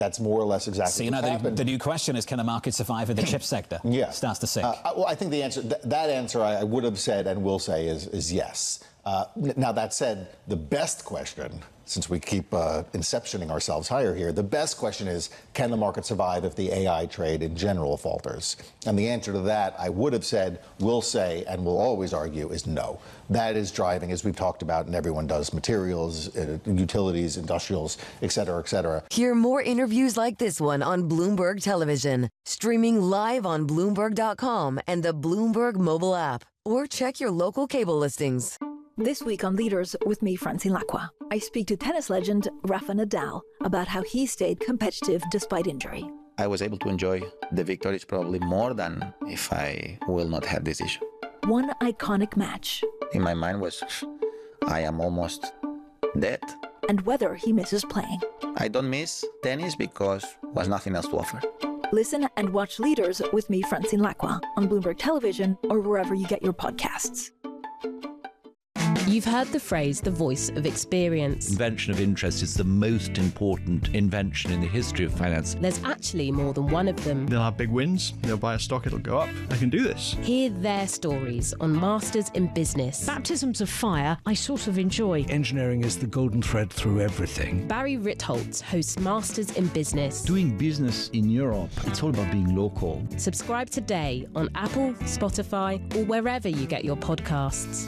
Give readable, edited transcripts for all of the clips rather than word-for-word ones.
That's more or less exactly what's happened. The new question is, can the market survive in the chip sector? Yeah. Starts to sink. Well, I think the answer, that answer I would have said and will say is yes. Now, that said, the best question, since we keep inceptioning ourselves higher here, the best question is, can the market survive if the AI trade in general falters? And the answer to that, I would have said, will say, and will always argue, is no. That is driving, as we've talked about, and everyone does, materials, utilities, industrials, et cetera, et cetera. Hear more interviews like this one on Bloomberg Television, streaming live on Bloomberg.com and the Bloomberg mobile app, or check your local cable listings. This week on Leaders with me, Francine Lacqua, I speak to tennis legend Rafa Nadal about how he stayed competitive despite injury. I was able to enjoy the victories probably more than if I will not have this issue. One iconic match. In my mind was, I am almost dead. And whether he misses playing. I don't miss tennis because was nothing else to offer. Listen and watch Leaders with me, Francine Lacqua, on Bloomberg Television or wherever you get your podcasts. You've heard the phrase, the voice of experience. Invention of interest is the most important invention in the history of finance. There's actually more than one of them. They'll have big wins, they'll buy a stock, it'll go up. I can do this. Hear their stories on Masters in Business. Baptisms of fire, I sort of enjoy. Engineering is the golden thread through everything. Barry Ritholtz hosts Masters in Business. Doing business in Europe, it's all about being local. Subscribe today on Apple, Spotify, or wherever you get your podcasts.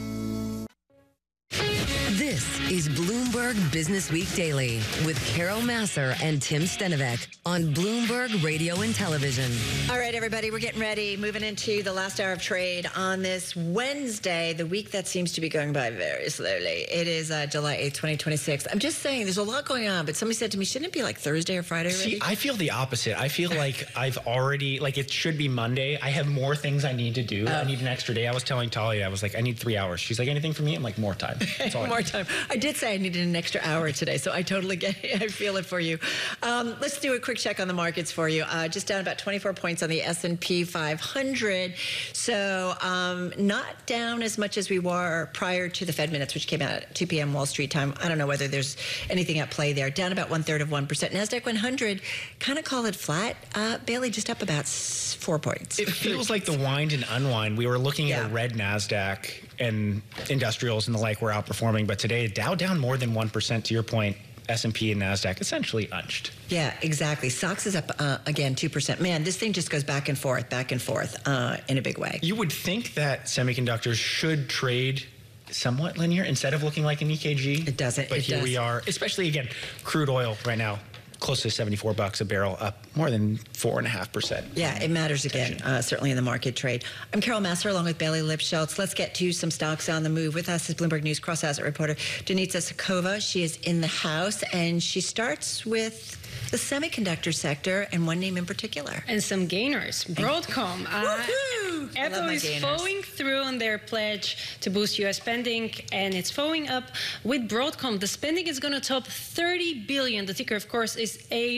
This is Bloomberg Business Week Daily with Carol Massar and Tim Stenovec on Bloomberg Radio and Television. All right, everybody, we're getting ready, moving into the last hour of trade on this Wednesday, the week that seems to be going by very slowly. It is July 8th, 2026. I'm just saying there's a lot going on, but somebody said to me, shouldn't it be like Thursday or Friday already? See, I feel the opposite. I feel like I've already, like it should be Monday. I have more things I need to do. I need an extra day. I was telling Talia, I was like, I need 3 hours. She's like, anything for me? I'm like, more time. That's all More time. I did say I needed an extra hour today, so I totally get it. I feel it for you. Let's do a quick check on the markets for you. Just down about 24 points on the S&P 500. So not down as much as we were prior to the Fed minutes, which came out at 2 p.m. Wall Street time. I don't know whether there's anything at play there. Down about 1/3 of 1%. NASDAQ 100, kind of call it flat. Bailey, just up about 4 points. It feels like the wind and unwind. We were looking at a red NASDAQ and industrials and the like were outperforming, but today Dow down more than 1%, to your point. S&P and NASDAQ essentially unched. Yeah, exactly. Stocks is up again 2%. Man, this thing just goes back and forth in a big way. You would think that semiconductors should trade somewhat linear instead of looking like an EKG. It doesn't. But here we are, especially again, crude oil right now, close to $74 a barrel, up more than 4.5%. Yeah, it matters again, certainly in the market trade. I'm Carol Massar along with Bailey Lipschultz. Let's get to some stocks on the move. With us is Bloomberg News cross-asset reporter Denitsa Sakova. She is in the house, and she starts with the semiconductor sector and one name in particular. And some gainers. Broadcom. Apple is following through on their pledge to boost U.S. spending, and it's following up with Broadcom. The spending is going to top $30 billion. The ticker, of course, is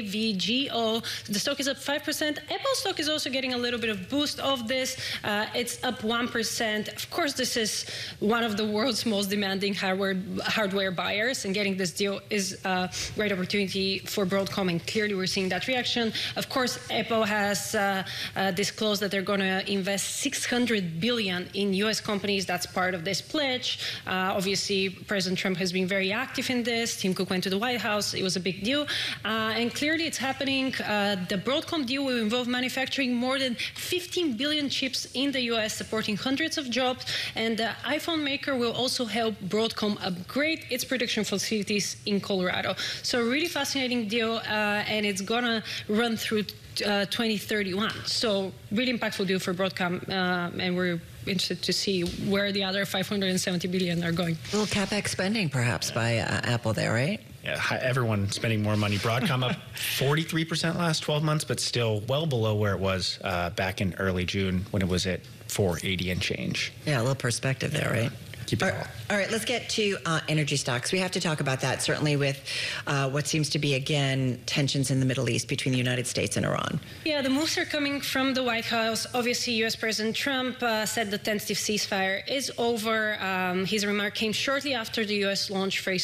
AVGO. The stock is up 5%. Apple stock is also getting a little bit of boost of this. It's up 1%. Of course, this is one of the world's most demanding hardware buyers, and getting this deal is a great opportunity for Broadcom, and clearly we're seeing that reaction. Of course, Apple has disclosed that they're going to invest $600 billion in U.S. companies. That's part of this pledge. Obviously, President Trump has been very active in this. Tim Cook went to the White House. It was a big deal. And clearly it's happening. The Broadcom deal will involve manufacturing more than 15 billion chips in the U.S., supporting hundreds of jobs. And the iPhone maker will also help Broadcom upgrade its production facilities in Colorado. So a really fascinating deal, and it's going to run through 2031. So really impactful deal for Broadcom, and we're interested to see where the other $570 billion are going. A little CapEx spending perhaps by Apple there, right? Yeah, everyone spending more money. Broadcom up 43% last 12 months, but still well below where it was back in early June when it was at 480 and change. Yeah, a little perspective there, right? Keep it all right, let's get to energy stocks. We have to talk about that, certainly with what seems to be, again, tensions in the Middle East between the United States and Iran. Yeah, the moves are coming from the White House. Obviously, U.S. President Trump said the tentative ceasefire is over. His remark came shortly after the U.S. launched for a